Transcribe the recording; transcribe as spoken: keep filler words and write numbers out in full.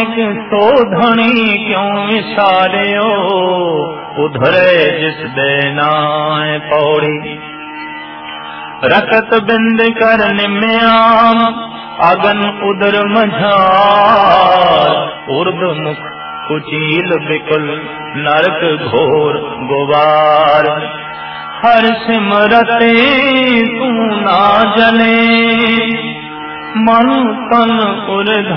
माणिक शोधनी क्यों विसारियो, उधरे जिस दे नाय पौड़ी। रखत बिंद कर निम्याम, अगन उदर मझार। उर्द मुख कुचील बिकुल, नरक घोर गुबार। हर सिमरते तू ना जले, मन तन उर